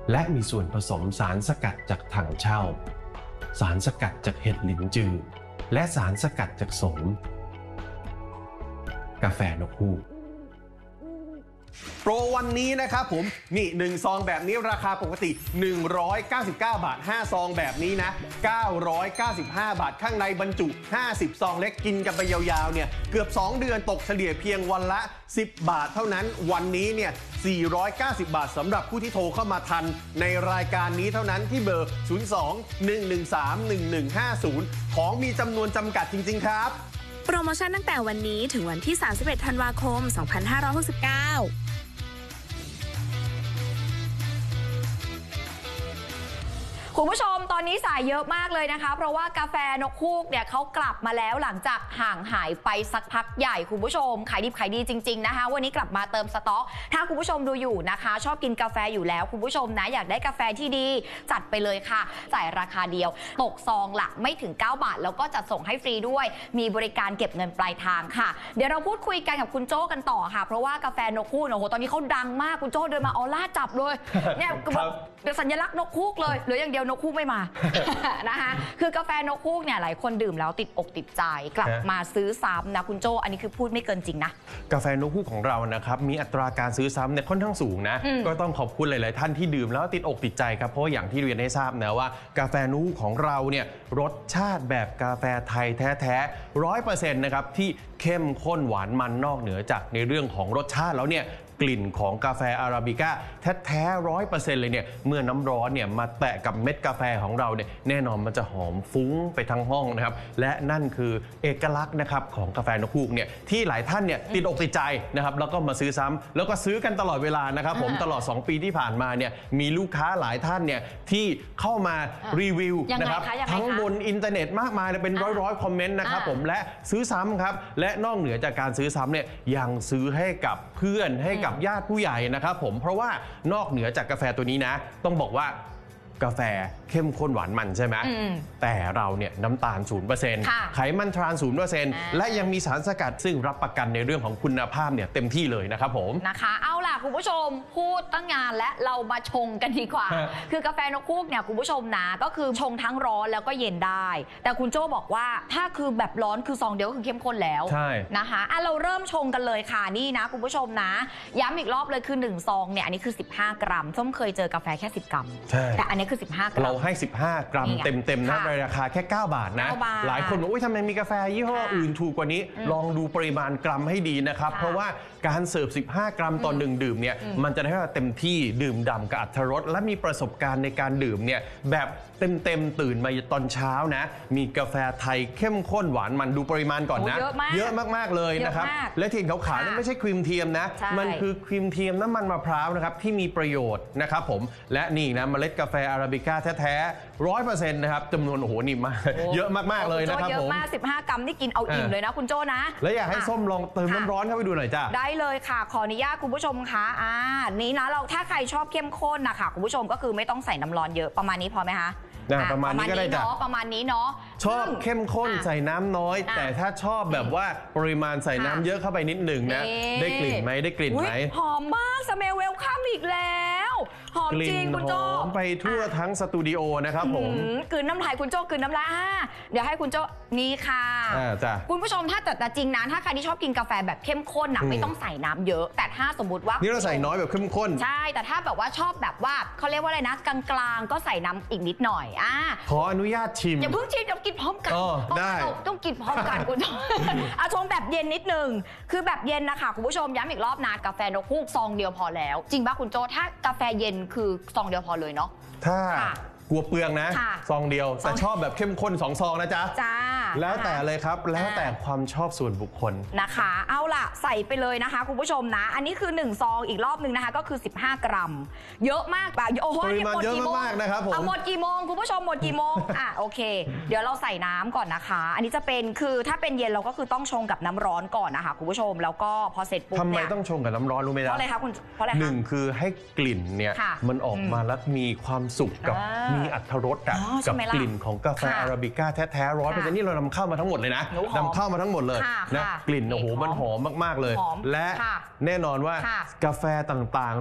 และมีส่วนผสมสารสกัดจากถังเช่าสารสกัดจากเห็ดหลินจือและสารสกัดจากโสมกาแฟนกฮูกโปรวันนี้นะครับผมนี่1ซองแบบนี้ราคาปกติ199 บาท5ซองแบบนี้นะ995 บาทข้างในบรรจุ50ซองเล็กกินกันไปยาวๆเนี่ยเกือบ2เดือนตกเฉลี่ยเพียงวันละ10 บาทเท่านั้นวันนี้เนี่ย490 บาทสำหรับผู้ที่โทรเข้ามาทันในรายการนี้เท่านั้นที่เบอร์02-113-1150ของมีจำนวนจำกัดจริงๆครับโปรโมชั่นตั้งแต่วันนี้ถึงวันที่31ธันวาคม2569คุณผู้ชมตอนนี้สายเยอะมากเลยนะคะเพราะว่ากาแฟนกฮูกเนี่ยเขากลับมาแล้วหลังจากห่างหายไปสักพักใหญ่คุณผู้ชมขายดิบขายดีจริงๆนะคะวันนี้กลับมาเติมสต๊อกถ้าคุณผู้ชมดูอยู่นะคะชอบกินกาแฟอยู่แล้วคุณผู้ชมนะอยากได้กาแฟที่ดีจัดไปเลยค่ะจ่ายราคาเดียวตกซองละไม่ถึง9 บาทแล้วก็จัดส่งให้ฟรีด้วยมีบริการเก็บเงินปลายทางค่ะเดี๋ยวเราพูดคุยกันกับคุณโจ้กันต่อค่ะเพราะว่ากาแฟนกฮูกโอ้โหตอนนี้เขาดังมากคุณโจ้เดินมาออร่าจับเลยเนี่ยสัญลักษณ์นกฮูกเลยหรืออย่างเดียวนกฮูกไม่มา นะคะคือกาแฟนกฮูกเนี่ยหลายคนดื่มแล้วติดอกติดใจกลับมาซื้อซ้ำนะคุณโจอันนี้คือพูดไม่เกินจริงนะกาแฟนกฮูกของเรานะครับมีอัตราการซื้อซ้ำเนี่ยค่อนข้างสูงนะก็ต้องขอบคุณหลายๆท่านที่ดื่มแล้วติดอกติดใจครับเพราะอย่างที่เรียนให้ทราบนะว่ากาแฟนกฮูกของเราเนี่ยรสชาติแบบกาแฟไทยแท้ๆ 100% นะครับที่เข้มข้นหวานมันนอกเหนือจากในเรื่องของรสชาติแล้วเนี่ยกลิ่นของกาแฟอาราบิก้าแท้ๆ 100% เลยเนี่ยเมื่อน้ำร้อนเนี่ยมาแตะกับเม็ดกาแฟของเราเนี่ยแน่นอนมันจะหอมฟุ้งไปทั้งห้องนะครับและนั่นคือเอกลักษณ์นะครับของกาแฟนกฮูกเนี่ยที่หลายท่านเนี่ยติดอกติดใจนะครับแล้วก็มาซื้อซ้ำแล้วก็ซื้อกันตลอดเวลานะครับผมตลอด2 ปีที่ผ่านมาเนี่ยมีลูกค้าหลายท่านเนี่ยที่เข้ามารีวิวนะครับทั้งบนอินเทอร์เน็ตมากมายเลยเป็นร้อยคอมเมนต์นะครับผมและซื้อซ้ำครับและนอกเหนือจากการซื้อซ้ำเนี่ยยังซื้อให้กับเพื่อนให้กับญาติผู้ใหญ่นะครับผมเพราะว่านอกเหนือจากกาแฟตัวนี้นะต้องบอกว่ากาแฟเข้มข้นหวานมันใช่ไหมแต่เราเนี่ยน้ำตาล 0% ไขมันทราน 0% และยังมีสารสกัดซึ่งรับประกันในเรื่องของคุณภาพเนี่ยเต็มที่เลยนะครับผมนะคะเอาล่ะคุณผู้ชมพูดตั้งงานและเรามาชงกันดีกว่าคือกาแฟนกฮูกเนี่ยคุณผู้ชมนะก็คือชงทั้งร้อนแล้วก็เย็นได้แต่คุณโจ้บอกว่าถ้าคือแบบร้อนคือซองเดียวก็คือเข้มข้นแล้วนะคะเราเริ่มชงกันเลยค่ะนี่นะคุณผู้ชมนะย้ำอีกรอบเลยคือ1ซองเนี่ยอันนี้คือ15 กรัมส้มเคยเจอกาแฟแค่10 กรัมแต่อันนี้คือ15 กรัมเราให้15 กรัมเต็มๆนะในราคาแค่9 บาทนะหลายคนบอกทำไมมีกาแฟยี่ห้ออื่นถูกกว่านี้ลองดูปริมาณกรัมให้ดีนะครับเพราะว่าการเสิร์ฟ15 กรัมต่อ1ดื่มเนี่ยมันจะได้เต็มที่ดื่มด่ำกับอรรถรสและมีประสบการณ์ในการดื่มเนี่ยแบบเต็มตื่นมาตอนเช้านะมีกาแฟไทยเข้มข้นหวานมันดูปริมาณก่อนนะเยอะมากๆเลยนะครับและที่ขาวๆนั่นไม่ใช่ครีมเทียมนะมันคือครีมเทียมน้ำมันมะพร้าวนะครับที่มีประโยชน์นะครับผมและนี่นะเมล็ดกาแฟอาราบิก้าแท้ๆ 100% นะครับจำนวนโอ้โหนี่มากเยอะมากๆเลยนะครับผมเยอะมาก15 กรัมนี่กินเอาอิ่มเลยนะคุณโจ้นะแล้วอยากให้ส้มลองเติมน้ำร้อนเข้าไปดูหน่อยจ้ะได้เลยค่ะขออนุญาตคุณผู้ชมคะนี้นะเราถ้าใครชอบเข้มข้นนะคะคุณผู้ชมก็คือไม่ต้องใส่น้ำร้อนเยอะประมาณนี้พอไหมคะประมาณนี้ก็ได้จ้ะประมาณนี้เนาะชอบเข้มข้นใส่น้ำน้อยแต่ถ้าชอบแบบว่าปริมาณใส่น้ำเยอะเข้าไปนิดหนึ่งนะได้กลิ่นไหมได้กลิ่นไหมหอมมากสเมลเวลคัมอีกแล้วหอมจริงคุณโจ้หอมไปทั่วทั้งสตูดิโอนะครับผมกลืนน้ำลายคุณโจ้กลืนน้ำลายเดี๋ยวให้คุณโจ้นี่ค่ะคุณผู้ชมถ้าแต่จริงนะถ้าใครที่ชอบกินกาแฟแบบเข้มข้นไม่ต้องใส่น้ำเยอะแต่ถ้าสมมติว่านี่เราใส่น้อยแบบเข้มข้นใช่แต่ถ้าแบบว่าชอบแบบว่าเขาเรียกว่าอะไรนะกลางๆก็ใส่น้ำอีกนิดหน่อยขออนุญาตชิมอย่าเพิ่งชิมเดี๋ยวกินพร้อมกันได้ต้องกินพร้อมกันคุณชงแบบเย็นนิดนึงคือแบบเย็นนะคะคุณผู้ชมย้ำอีกรอบนะกาแฟนกฮูกซองเดียวพอแล้วจริงป่ะคุณโจถ้ากาแฟเย็นคือซองเดียวพอเลยเนาะถ้ากลัวเปลืองนะซองเดียวแต่ชอบแบบเข้มข้น2 ซองนะจ๊ะแล้วแต่เลยครับแล้วแต่ความชอบส่วนบุคคลนะคะเอาล่ะใส่ไปเลยนะคะคุณผู้ชมนะอันนี้คือ1ซองอีกรอบนึงนะคะก็คือ15 กรัมเยอะมากป่ะโอ้โหปริมาณเยอะมากนะครับผมหมดกี่โมงคุณผู้ชมหมดกี่โมงโอเคเดี๋ยวเราใส่น้ำก่อนนะคะอันนี้จะเป็นคือถ้าเป็นเย็นเราก็คือต้องชงกับน้ำร้อนก่อนนะคะคุณผู้ชมแล้วก็พอเสร็จปุ๊บทำไมต้องชงกับน้ำร้อนรู้ไหมเพราะอะไรคะคุณเพราะอะไรคะ 1คือให้กลิ่นเนี่ยมันออกมาแล้วมีความสุขกับมีอรรถรสกับกลิ่นของกาแฟอาราบิก้าแท้ๆ100%นี่เรานำเข้ามาทั้งหมดเลยนะนำเข้ามาทั้งหมดเลยนะกลิ่นโอ้โหมันหอมมากๆเลยและแน่นอนว่ากาแฟต่างๆ